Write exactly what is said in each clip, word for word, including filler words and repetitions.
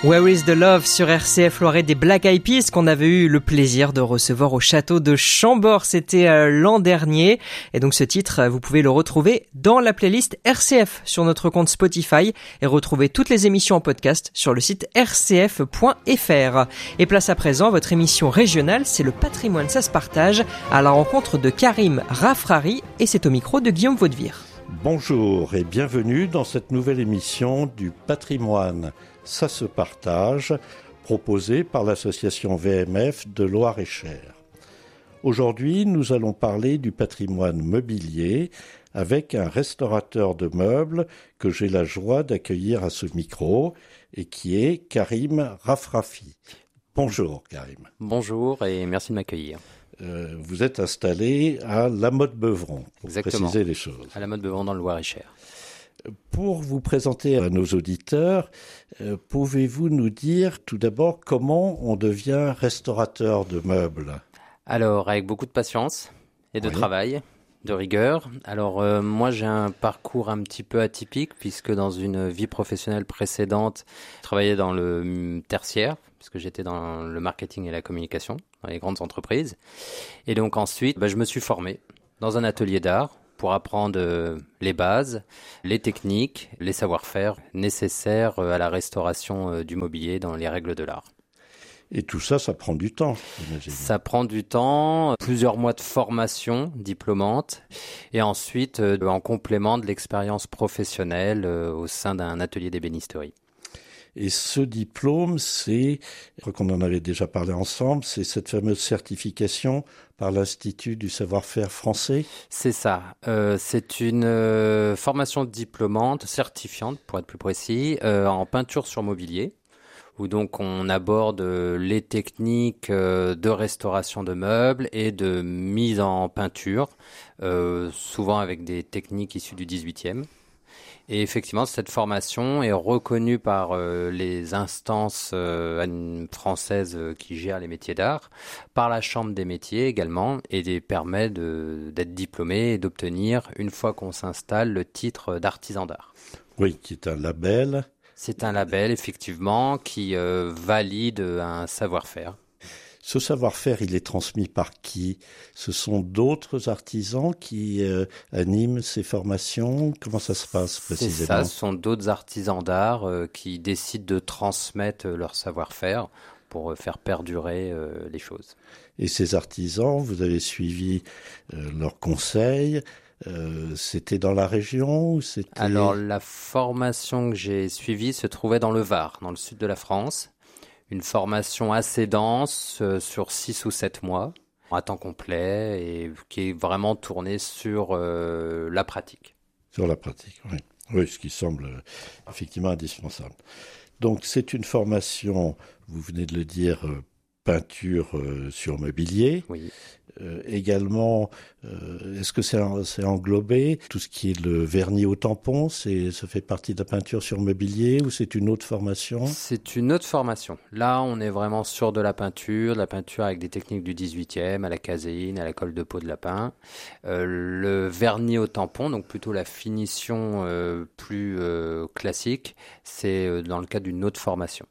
Where is the Love sur R C F Loiret des Black Eyed Peas qu'on avait eu le plaisir de recevoir au château de Chambord, c'était euh, l'an dernier. Et donc ce titre, euh, vous pouvez le retrouver dans la playlist R C F sur notre compte Spotify et retrouver toutes les émissions en podcast sur le site r c f point f r. Et place à présent, votre émission régionale, c'est le patrimoine, ça se partage, à la rencontre de Karim Rafrari et c'est au micro de Guillaume Vaudevire. Bonjour et bienvenue dans cette nouvelle émission du patrimoine. Ça se partage, proposée par l'association V M F de Loir-et-Cher. Aujourd'hui, nous allons parler du patrimoine mobilier avec un restaurateur de meubles que j'ai la joie d'accueillir à ce micro et qui est Karim Rafrari. Bonjour Karim. Bonjour et merci de m'accueillir. Euh, vous êtes installé à La Motte-Beuvron, pour Exactement. préciser les choses. À La Motte-Beuvron dans le Loir-et-Cher. Pour vous présenter à nos auditeurs, euh, pouvez-vous nous dire tout d'abord comment on devient restaurateur de meubles ? Alors, avec beaucoup de patience et de Oui. travail, de rigueur. Alors, euh, moi, j'ai un parcours un petit peu atypique puisque dans une vie professionnelle précédente, je travaillais dans le tertiaire puisque j'étais dans le marketing et la communication dans les grandes entreprises. Et donc ensuite, bah, je me suis formé dans un atelier d'art pour apprendre euh, les bases, les techniques, les savoir-faire nécessaires euh, à la restauration euh, du mobilier dans les règles de l'art. Et tout ça, ça prend du temps, j'imagine. Ça prend du temps, plusieurs mois de formation diplômante et ensuite euh, en complément de l'expérience professionnelle euh, au sein d'un atelier d'ébénisterie. Et ce diplôme, c'est, je crois qu'on en avait déjà parlé ensemble, c'est cette fameuse certification par l'Institut du savoir-faire français. C'est ça. Euh, c'est une euh, formation diplômante, certifiante pour être plus précis, euh, en peinture sur mobilier, où donc on aborde euh, les techniques euh, de restauration de meubles et de mise en peinture, euh, souvent avec des techniques issues du dix-huitième. Et effectivement, cette formation est reconnue par euh, les instances euh, françaises euh, qui gèrent les métiers d'art, par la Chambre des métiers également, et des permet de, d'être diplômé et d'obtenir, une fois qu'on s'installe, le titre d'artisan d'art. Oui, qui est un label. C'est un label, effectivement, qui euh, valide un savoir-faire. Ce savoir-faire, il est transmis par qui ? Ce sont d'autres artisans qui euh, animent ces formations ? Comment ça se passe précisément ? C'est ça, ce sont d'autres artisans d'art euh, qui décident de transmettre leur savoir-faire pour euh, faire perdurer euh, les choses. Et ces artisans, vous avez suivi euh, leurs conseils. Euh, c'était dans la région ou c'était... Alors, la formation que j'ai suivie se trouvait dans le Var, dans le sud de la France. Une formation assez dense euh, sur six ou sept mois, à temps complet, et qui est vraiment tournée sur euh, la pratique. Sur la pratique, oui. Oui, ce qui semble euh, effectivement indispensable. Donc, c'est une formation, vous venez de le dire, euh, peinture euh, sur mobilier. Oui. Euh, également, euh, est-ce que c'est, c'est englobé tout ce qui est le vernis au tampon, c'est, ça fait partie de la peinture sur mobilier ou c'est une autre formation ? C'est une autre formation. Là, on est vraiment sur de la peinture, de la peinture avec des techniques du dix-huitième, à la caséine, à la colle de peau de lapin. Euh, le vernis au tampon, donc plutôt la finition euh, plus euh, classique, c'est euh, dans le cadre d'une autre formation.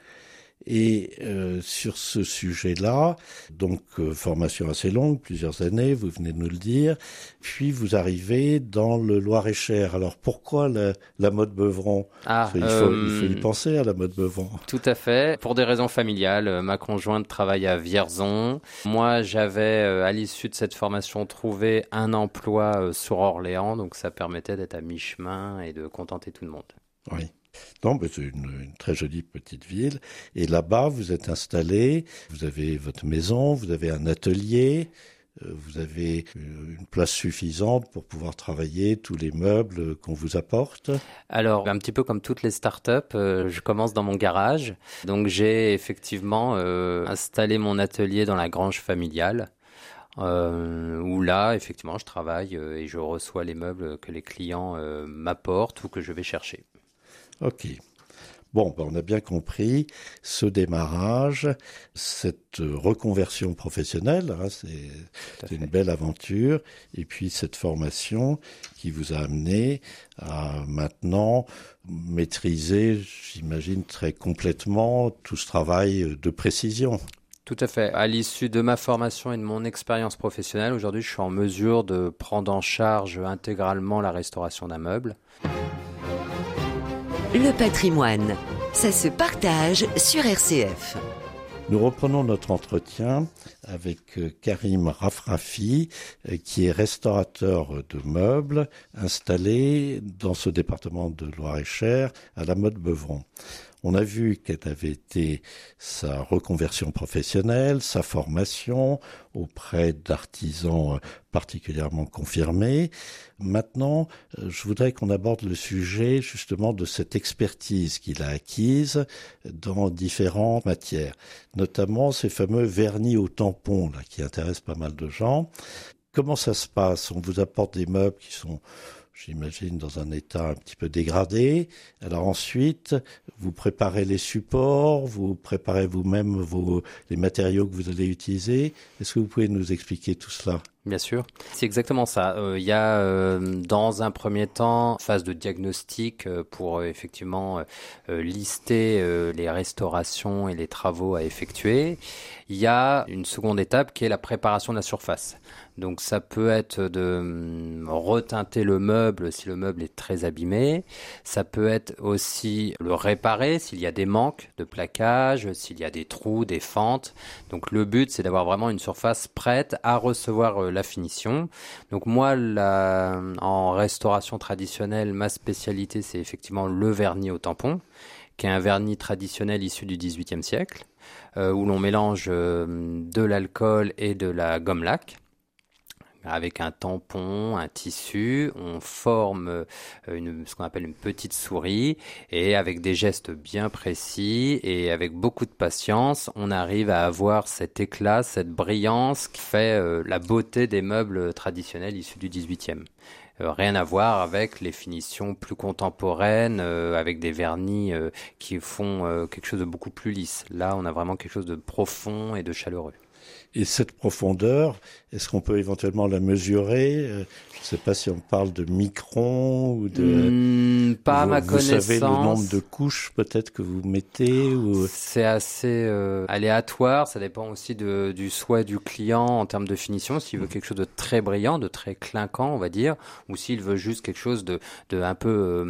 Et euh, sur ce sujet-là, donc euh, formation assez longue, plusieurs années, vous venez de nous le dire, puis vous arrivez dans le Loir-et-Cher. Alors pourquoi la, la Motte-Beuvron ? Ah, il, faut, euh, il faut y penser à la Motte-Beuvron. Tout à fait. Pour des raisons familiales, ma conjointe travaille à Vierzon. Moi, j'avais, euh, à l'issue de cette formation, trouvé un emploi euh, sur Orléans, donc ça permettait d'être à mi-chemin et de contenter tout le monde. Oui. Non, mais c'est une, une très jolie petite ville. Et là-bas, vous êtes installé, vous avez votre maison, vous avez un atelier, euh, vous avez une place suffisante pour pouvoir travailler tous les meubles qu'on vous apporte. Alors, un petit peu comme toutes les startups, euh, je commence dans mon garage. Donc, j'ai effectivement euh, installé mon atelier dans la grange familiale. Euh, où là, effectivement, je travaille euh, et je reçois les meubles que les clients euh, m'apportent ou que je vais chercher. Ok. Bon, ben on a bien compris ce démarrage, cette reconversion professionnelle, hein, c'est, c'est une belle aventure, et puis cette formation qui vous a amené à maintenant maîtriser, j'imagine, très complètement tout ce travail de précision. Tout à fait. À l'issue de ma formation et de mon expérience professionnelle, aujourd'hui, je suis en mesure de prendre en charge intégralement la restauration d'un meuble. Le patrimoine, ça se partage sur R C F. Nous reprenons notre entretien avec Karim Rafrafi, qui est restaurateur de meubles installé dans ce département de Loir-et-Cher à la Motte-Beuvron. On a vu quelle avait été sa reconversion professionnelle, sa formation auprès d'artisans particulièrement confirmés. Maintenant, je voudrais qu'on aborde le sujet justement de cette expertise qu'il a acquise dans différentes matières, notamment ces fameux vernis au tampon là, qui intéressent pas mal de gens. Comment ça se passe ? On vous apporte des meubles qui sont, j'imagine, dans un état un petit peu dégradé. Alors ensuite, vous préparez les supports, vous préparez vous-même vos, les matériaux que vous allez utiliser. Est-ce que vous pouvez nous expliquer tout cela ? Bien sûr, c'est exactement ça. Il euh, y a euh, dans un premier temps phase de diagnostic euh, pour euh, effectivement euh, lister euh, les restaurations et les travaux à effectuer. Il y a une seconde étape qui est la préparation de la surface. Donc ça peut être de reteinter le meuble si le meuble est très abîmé. Ça peut être aussi le réparer s'il y a des manques de plaquage, s'il y a des trous, des fentes. Donc le but, c'est d'avoir vraiment une surface prête à recevoir la finition. Donc moi, la, en restauration traditionnelle, ma spécialité, c'est effectivement le vernis au tampon, qui est un vernis traditionnel issu du dix-huitième siècle, euh, où l'on mélange euh, de l'alcool et de la gomme laque. Avec un tampon, un tissu, on forme une, ce qu'on appelle une petite souris et avec des gestes bien précis et avec beaucoup de patience, on arrive à avoir cet éclat, cette brillance qui fait euh, la beauté des meubles traditionnels issus du dix-huitième. Euh, rien à voir avec les finitions plus contemporaines, euh, avec des vernis euh, qui font euh, quelque chose de beaucoup plus lisse. Là, on a vraiment quelque chose de profond et de chaleureux. Et cette profondeur, est-ce qu'on peut éventuellement la mesurer ? Je ne sais pas si on parle de microns ou de... Mmh, pas à ma vous connaissance. Vous savez le nombre de couches peut-être que vous mettez ou... C'est assez euh, aléatoire, ça dépend aussi de, du souhait du client en termes de finition, s'il veut quelque chose de très brillant, de très clinquant on va dire, ou s'il veut juste quelque chose de, de un peu euh,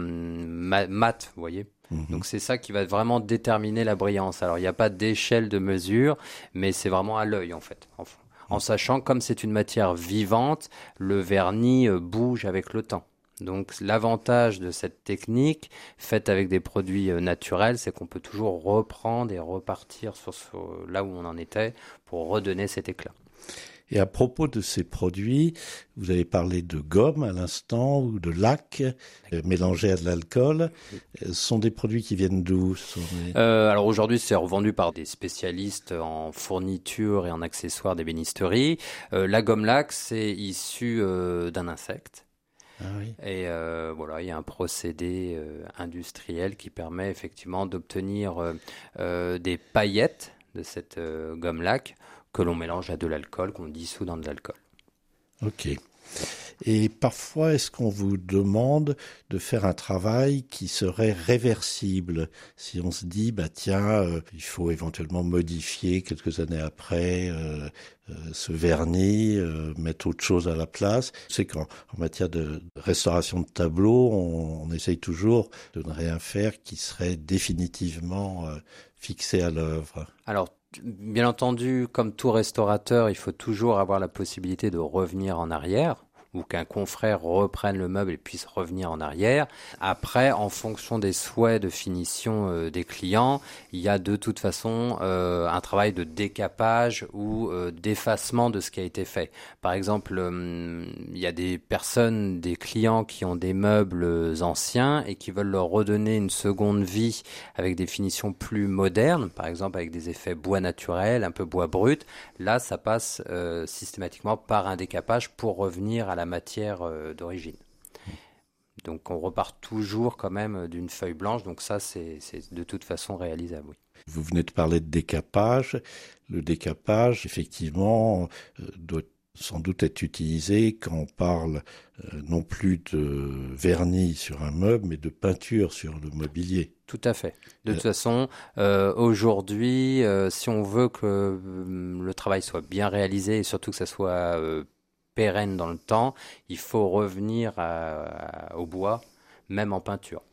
mat, vous voyez. Donc c'est ça qui va vraiment déterminer la brillance. Alors il n'y a pas d'échelle de mesure, mais c'est vraiment à l'œil en fait. En, en sachant comme c'est une matière vivante, le vernis bouge avec le temps. Donc l'avantage de cette technique faite avec des produits naturels, c'est qu'on peut toujours reprendre et repartir sur ce, là où on en était pour redonner cet éclat. Et à propos de ces produits, vous avez parlé de gomme à l'instant ou de lac euh, mélangé à de l'alcool. Ce sont des produits qui viennent d'où ? des... euh, Alors aujourd'hui, c'est revendu par des spécialistes en fourniture et en accessoires d'ébénisterie. Euh, la gomme lac, c'est issu euh, d'un insecte. Ah oui. Et euh, voilà, il y a un procédé euh, industriel qui permet effectivement d'obtenir euh, euh, des paillettes de cette euh, gomme lac que l'on mélange à de l'alcool, qu'on dissout dans de l'alcool. Ok. Et parfois, est-ce qu'on vous demande de faire un travail qui serait réversible ? Si on se dit, bah tiens, euh, il faut éventuellement modifier quelques années après euh, euh, ce vernis, euh, mettre autre chose à la place. C'est qu'en en matière de restauration de tableaux, on, on essaye toujours de ne rien faire qui serait définitivement euh, fixé à l'œuvre. Alors, bien entendu, comme tout restaurateur, il faut toujours avoir la possibilité de revenir en arrière ou qu'un confrère reprenne le meuble et puisse revenir en arrière. Après, en fonction des souhaits de finition euh, des clients, il y a de toute façon euh, un travail de décapage ou euh, d'effacement de ce qui a été fait. Par exemple, euh, il y a des personnes, des clients qui ont des meubles anciens et qui veulent leur redonner une seconde vie avec des finitions plus modernes, par exemple avec des effets bois naturel, un peu bois brut. Là, ça passe euh, systématiquement par un décapage pour revenir à la matière euh, d'origine. Donc on repart toujours quand même d'une feuille blanche, donc ça c'est, c'est de toute façon réalisable, oui. Vous venez de parler de décapage. Le décapage, effectivement, euh, doit sans doute être utilisé quand on parle euh, non plus de vernis sur un meuble, mais de peinture sur le mobilier. Tout à fait. De Euh, toute façon, euh, aujourd'hui, euh, si on veut que euh, le travail soit bien réalisé et surtout que ça soit euh, pérenne dans le temps, il faut revenir à- à- au bois, même en peinture.